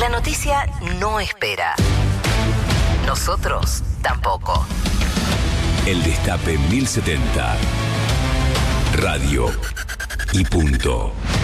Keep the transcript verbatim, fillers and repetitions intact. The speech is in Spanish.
La noticia no espera. Nosotros tampoco. El Destape mil setenta. Radio y punto.